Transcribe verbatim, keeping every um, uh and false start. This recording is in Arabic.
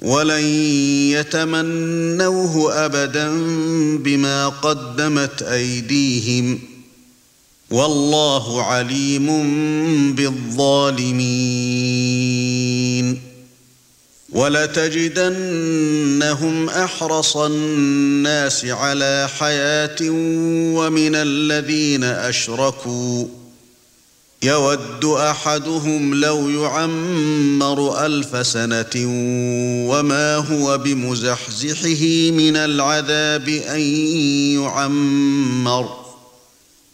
ولن يتمنوه أبدا بما قدمت أيديهم والله عليم بالظالمين ولتجدنهم أحرص الناس على حياة ومن الذين أشركوا يود أحدهم لو يعمر ألف سنة وما هو بمزحزحه من العذاب أن يعمر